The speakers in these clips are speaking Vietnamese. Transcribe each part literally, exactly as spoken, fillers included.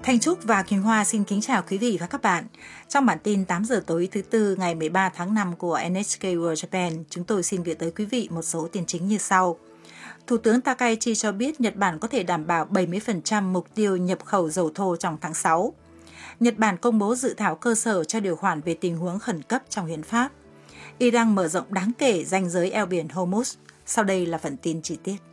Thanh Trúc và Kim Hoa xin kính chào quý vị và các bạn. Trong bản tin tám giờ tối thứ Tư ngày mười ba tháng năm của en hát ca World Japan, chúng tôi xin gửi tới quý vị một số tin chính như sau. Thủ tướng Takaichi cho biết Nhật Bản có thể đảm bảo bảy mươi phần trăm mục tiêu nhập khẩu dầu thô trong tháng sáu. Nhật Bản công bố dự thảo cơ sở cho điều khoản về tình huống khẩn cấp trong hiến pháp. Iran mở rộng đáng kể ranh giới eo biển Hormuz. Sau đây là phần tin chi tiết.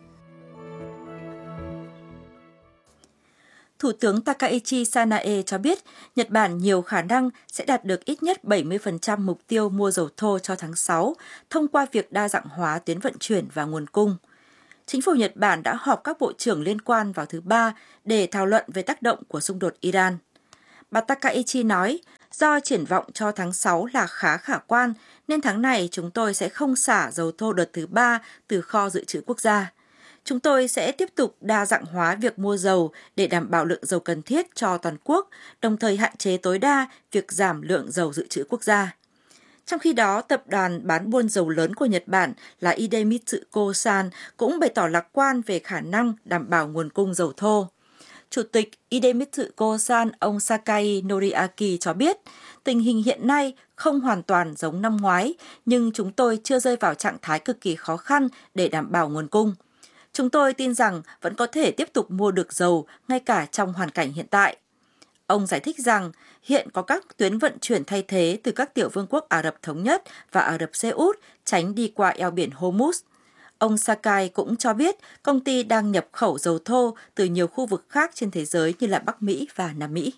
Thủ tướng Takaichi Sanae cho biết Nhật Bản nhiều khả năng sẽ đạt được ít nhất bảy mươi phần trăm mục tiêu mua dầu thô cho tháng sáu thông qua việc đa dạng hóa tuyến vận chuyển và nguồn cung. Chính phủ Nhật Bản đã họp các bộ trưởng liên quan vào thứ Ba để thảo luận về tác động của xung đột Iran. Bà Takaichi nói, do triển vọng cho tháng sáu là khá khả quan, nên tháng này chúng tôi sẽ không xả dầu thô đợt thứ ba từ kho dự trữ quốc gia. Chúng tôi sẽ tiếp tục đa dạng hóa việc mua dầu để đảm bảo lượng dầu cần thiết cho toàn quốc, đồng thời hạn chế tối đa việc giảm lượng dầu dự trữ quốc gia. Trong khi đó, tập đoàn bán buôn dầu lớn của Nhật Bản là Idemitsu Kosan cũng bày tỏ lạc quan về khả năng đảm bảo nguồn cung dầu thô. Chủ tịch Idemitsu Kosan, ông Sakai Noriaki cho biết, tình hình hiện nay không hoàn toàn giống năm ngoái, nhưng chúng tôi chưa rơi vào trạng thái cực kỳ khó khăn để đảm bảo nguồn cung. Chúng tôi tin rằng vẫn có thể tiếp tục mua được dầu ngay cả trong hoàn cảnh hiện tại. Ông giải thích rằng hiện có các tuyến vận chuyển thay thế từ các tiểu vương quốc Ả Rập Thống Nhất và Ả Rập Xê Út tránh đi qua eo biển Hormuz. Ông Sakai cũng cho biết công ty đang nhập khẩu dầu thô từ nhiều khu vực khác trên thế giới như là Bắc Mỹ và Nam Mỹ.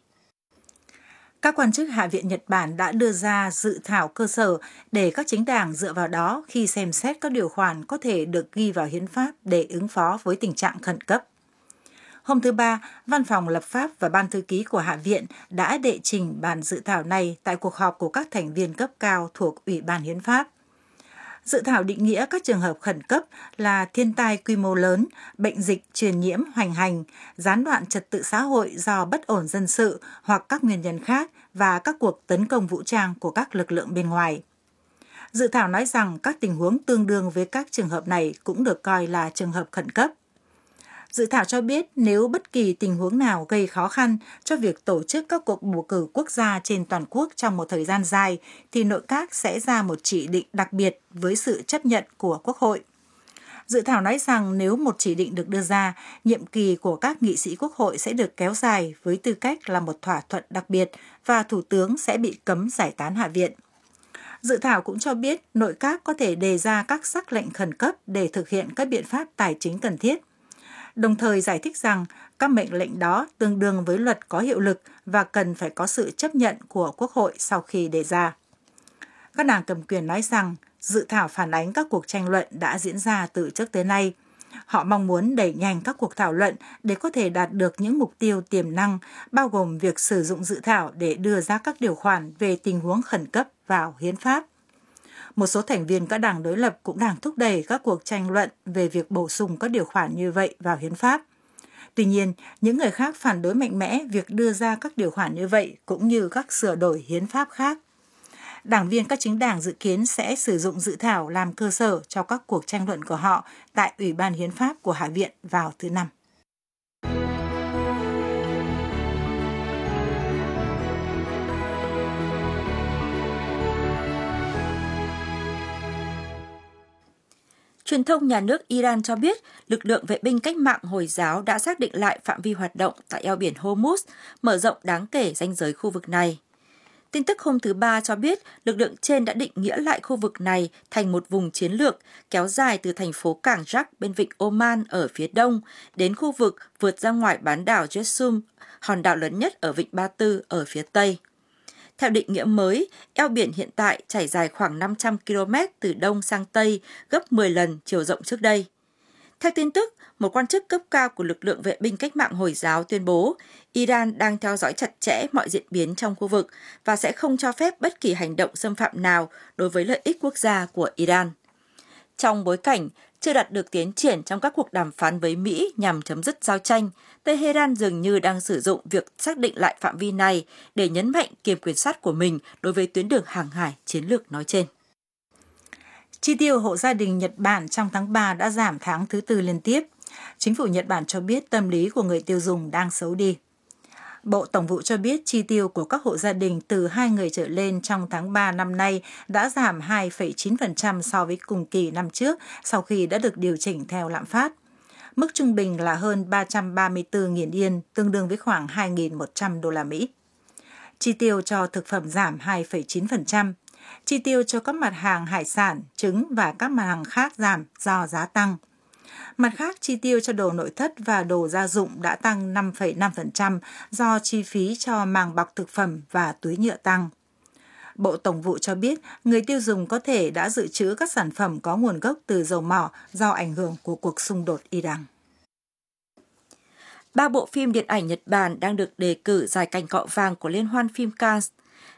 Các quan chức Hạ viện Nhật Bản đã đưa ra dự thảo cơ sở để các chính đảng dựa vào đó khi xem xét các điều khoản có thể được ghi vào hiến pháp để ứng phó với tình trạng khẩn cấp. Hôm thứ Ba, Văn phòng lập pháp và Ban thư ký của Hạ viện đã đệ trình bản dự thảo này tại cuộc họp của các thành viên cấp cao thuộc Ủy ban Hiến pháp. Dự thảo định nghĩa các trường hợp khẩn cấp là thiên tai quy mô lớn, bệnh dịch truyền nhiễm hoành hành, gián đoạn trật tự xã hội do bất ổn dân sự hoặc các nguyên nhân khác và các cuộc tấn công vũ trang của các lực lượng bên ngoài. Dự thảo nói rằng các tình huống tương đương với các trường hợp này cũng được coi là trường hợp khẩn cấp. Dự thảo cho biết nếu bất kỳ tình huống nào gây khó khăn cho việc tổ chức các cuộc bầu cử quốc gia trên toàn quốc trong một thời gian dài, thì nội các sẽ ra một chỉ định đặc biệt với sự chấp nhận của Quốc hội. Dự thảo nói rằng nếu một chỉ định được đưa ra, nhiệm kỳ của các nghị sĩ Quốc hội sẽ được kéo dài với tư cách là một thỏa thuận đặc biệt và Thủ tướng sẽ bị cấm giải tán Hạ viện. Dự thảo cũng cho biết nội các có thể đề ra các sắc lệnh khẩn cấp để thực hiện các biện pháp tài chính cần thiết. Đồng thời giải thích rằng các mệnh lệnh đó tương đương với luật có hiệu lực và cần phải có sự chấp nhận của Quốc hội sau khi đề ra. Các đảng cầm quyền nói rằng dự thảo phản ánh các cuộc tranh luận đã diễn ra từ trước tới nay. Họ mong muốn đẩy nhanh các cuộc thảo luận để có thể đạt được những mục tiêu tiềm năng, bao gồm việc sử dụng dự thảo để đưa ra các điều khoản về tình huống khẩn cấp vào hiến pháp. Một số thành viên các đảng đối lập cũng đang thúc đẩy các cuộc tranh luận về việc bổ sung các điều khoản như vậy vào hiến pháp. Tuy nhiên, những người khác phản đối mạnh mẽ việc đưa ra các điều khoản như vậy cũng như các sửa đổi hiến pháp khác. Đảng viên các chính đảng dự kiến sẽ sử dụng dự thảo làm cơ sở cho các cuộc tranh luận của họ tại Ủy ban Hiến pháp của Hạ viện vào thứ Năm. Truyền thông nhà nước Iran cho biết lực lượng vệ binh cách mạng Hồi giáo đã xác định lại phạm vi hoạt động tại eo biển Hormuz, mở rộng đáng kể ranh giới khu vực này. Tin tức hôm thứ Ba cho biết lực lượng trên đã định nghĩa lại khu vực này thành một vùng chiến lược kéo dài từ thành phố cảng Rak bên vịnh Oman ở phía đông đến khu vực vượt ra ngoài bán đảo Jesum, hòn đảo lớn nhất ở vịnh Ba Tư ở phía tây. Theo định nghĩa mới, eo biển hiện tại trải dài khoảng năm trăm ki lô mét từ đông sang tây, gấp mười lần chiều rộng trước đây. Theo tin tức, một quan chức cấp cao của lực lượng vệ binh cách mạng Hồi giáo tuyên bố Iran đang theo dõi chặt chẽ mọi diễn biến trong khu vực và sẽ không cho phép bất kỳ hành động xâm phạm nào đối với lợi ích quốc gia của Iran. Trong bối cảnh chưa đạt được tiến triển trong các cuộc đàm phán với Mỹ nhằm chấm dứt giao tranh, Tehran dường như đang sử dụng việc xác định lại phạm vi này để nhấn mạnh quyền kiểm soát của mình đối với tuyến đường hàng hải chiến lược nói trên. Chi tiêu hộ gia đình Nhật Bản trong tháng ba đã giảm tháng thứ tư liên tiếp. Chính phủ Nhật Bản cho biết tâm lý của người tiêu dùng đang xấu đi. Bộ Tổng vụ cho biết chi tiêu của các hộ gia đình từ hai người trở lên trong tháng ba năm nay đã giảm hai phẩy chín phần trăm so với cùng kỳ năm trước sau khi đã được điều chỉnh theo lạm phát. Mức trung bình là hơn ba trăm ba mươi tư nghìn yên, tương đương với khoảng hai nghìn một trăm đô la Mỹ. Chi tiêu cho thực phẩm giảm hai phẩy chín phần trăm. Chi tiêu cho các mặt hàng hải sản, trứng và các mặt hàng khác giảm do giá tăng. Mặt khác, chi tiêu cho đồ nội thất và đồ gia dụng đã tăng năm phẩy năm phần trăm do chi phí cho màng bọc thực phẩm và túi nhựa tăng. Bộ Tổng vụ cho biết người tiêu dùng có thể đã dự trữ các sản phẩm có nguồn gốc từ dầu mỏ do ảnh hưởng của cuộc xung đột Iran. Ba bộ phim điện ảnh Nhật Bản đang được đề cử giải cành cọ vàng của Liên hoan phim Cannes.